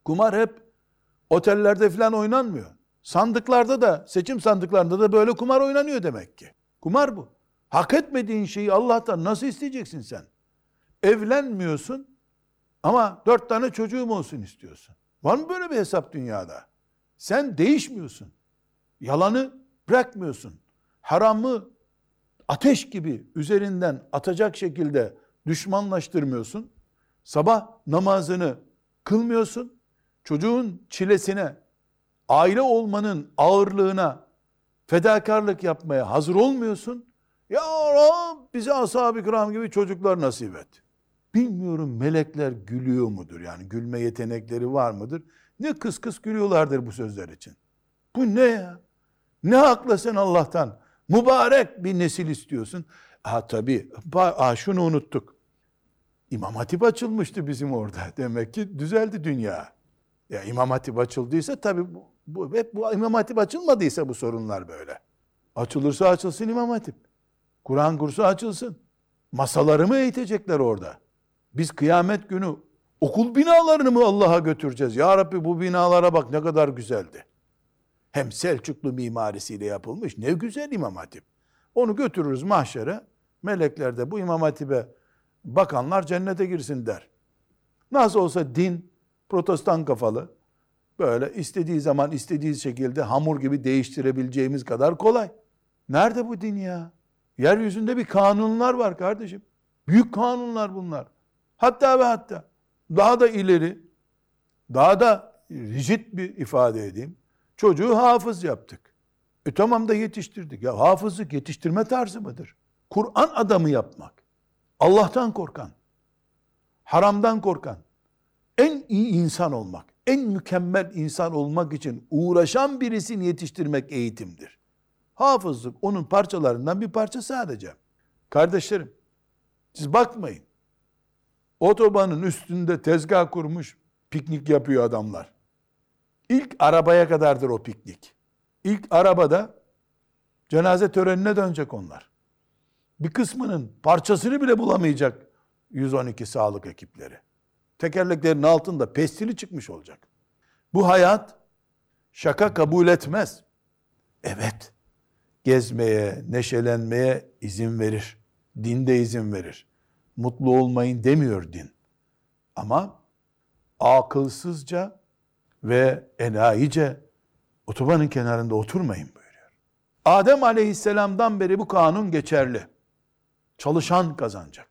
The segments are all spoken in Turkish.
Kumar hep otellerde falan oynanmıyor. Sandıklarda da, seçim sandıklarında da böyle kumar oynanıyor demek ki. Kumar bu. Hak etmediğin şeyi Allah'tan nasıl isteyeceksin sen? Evlenmiyorsun ama 4 tane çocuğum olsun istiyorsun. Var mı böyle bir hesap dünyada? Sen değişmiyorsun. Yalanı bırakmıyorsun. Haramı ateş gibi üzerinden atacak şekilde düşmanlaştırmıyorsun. Sabah namazını kılmıyorsun. Çocuğun çilesine, aile olmanın ağırlığına fedakarlık yapmaya hazır olmuyorsun. Ya Rab bize ashab-ı kiram gibi çocuklar nasip et. Bilmiyorum melekler gülüyor mudur? Yani gülme yetenekleri var mıdır? Ne kıs kıs gülüyorlardır bu sözler için. Bu ne ya? Ne hakla sen Allah'tan mübarek bir nesil istiyorsun? Tabii şunu unuttuk. İmam Hatip açılmıştı bizim orada. Demek ki düzeldi dünya. Ya İmam Hatip açıldıysa tabii hep bu İmam Hatip açılmadıysa bu sorunlar böyle. Açılırsa açılsın İmam Hatip. Kur'an kursu açılsın. Masaları mı eğitecekler orada? Biz kıyamet günü okul binalarını mı Allah'a götüreceğiz? Ya Rabbi bu binalara bak ne kadar güzeldi. Hem Selçuklu mimarisiyle yapılmış. Ne güzel İmam Hatip. Onu götürürüz mahşere. Melekler de bu İmam Hatip'e bakanlar cennete girsin der. Nasıl olsa din protestan kafalı. Böyle istediği zaman istediği şekilde hamur gibi değiştirebileceğimiz kadar kolay. Nerede bu din ya? Yeryüzünde bir kanunlar var kardeşim. Büyük kanunlar bunlar. Hatta ve hatta daha da ileri, daha da rigid bir ifade edeyim. Çocuğu hafız yaptık. Tamam da yetiştirdik. Ya hafızlık yetiştirme tarzı mıdır? Kur'an adamı yapmak. Allah'tan korkan, haramdan korkan, en iyi insan olmak, en mükemmel insan olmak için uğraşan birisini yetiştirmek eğitimdir. Hafızlık onun parçalarından bir parça sadece. Kardeşlerim, siz bakmayın. Otobanın üstünde tezgah kurmuş, piknik yapıyor adamlar. İlk arabaya kadardır o piknik. İlk arabada cenaze törenine dönecek onlar. Bir kısmının parçasını bile bulamayacak 112 sağlık ekipleri. Tekerleklerin altında pestili çıkmış olacak. Bu hayat şaka kabul etmez. Evet, gezmeye, neşelenmeye izin verir. Din de izin verir. Mutlu olmayın demiyor din. Ama akılsızca ve enayice otobanın kenarında oturmayın buyuruyor. Adem Aleyhisselam'dan beri bu kanun geçerli. Çalışan kazanacak.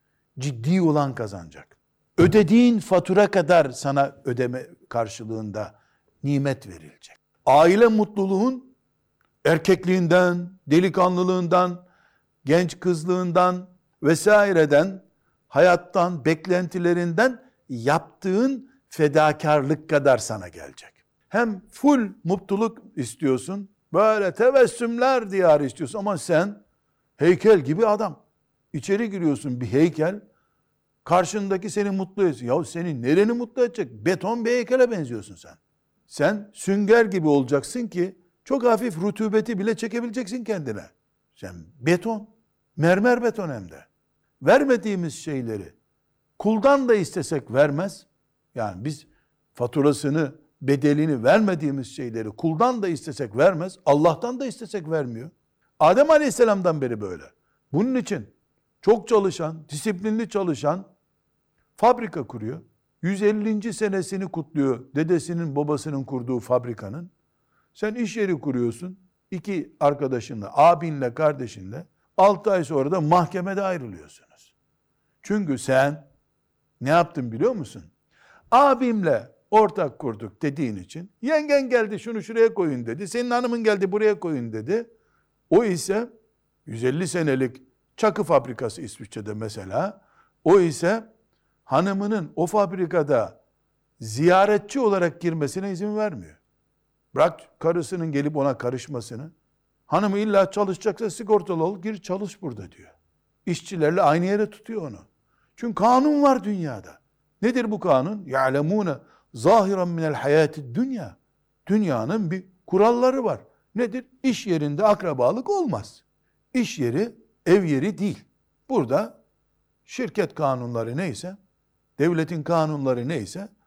Ciddi olan kazanacak. Ödediğin fatura kadar sana ödeme karşılığında nimet verilecek. Aile mutluluğun erkekliğinden, delikanlılığından, genç kızlığından vesaireden, hayattan, beklentilerinden yaptığın fedakarlık kadar sana gelecek. Hem full mutluluk istiyorsun, böyle tebessümler diyarı istiyorsun ama sen heykel gibi adam. İçeri giriyorsun bir heykel, karşındaki seni mutlu ediyor. Ya seni nereni mutlu edecek? Beton bir heykele benziyorsun sen. Sen sünger gibi olacaksın ki çok hafif rutubeti bile çekebileceksin kendine. Sen beton, mermer beton hem de. Vermediğimiz şeyleri kuldan da istesek vermez. Yani biz faturasını, bedelini vermediğimiz şeyleri kuldan da istesek vermez. Allah'tan da istesek vermiyor. Adem Aleyhisselam'dan beri böyle. Bunun için çok çalışan, disiplinli çalışan fabrika kuruyor. 150. senesini kutluyor dedesinin babasının kurduğu fabrikanın. Sen iş yeri kuruyorsun. 2 arkadaşınla, abinle, kardeşinle 6 ay sonra da mahkemede ayrılıyorsunuz. Çünkü sen ne yaptın biliyor musun? Abimle ortak kurduk dediğin için yengen geldi şunu şuraya koyun dedi. Senin hanımın geldi buraya koyun dedi. O ise 150 senelik çakı fabrikası İsviçre'de mesela. O ise hanımının o fabrikada ziyaretçi olarak girmesine izin vermiyor. Bırak karısının gelip ona karışmasını. Hanımı illa çalışacaksa sigortalı ol, gir çalış burada diyor. İşçilerle aynı yere tutuyor onu. Çünkü kanun var dünyada. Nedir bu kanun? يَعْلَمُونَ ظَاهِرًا مِنَ الْحَيَاتِ dünya. Dünyanın bir kuralları var. Nedir? İş yerinde akrabalık olmaz. İş yeri ev yeri değil. Burada şirket kanunları neyse, devletin kanunları neyse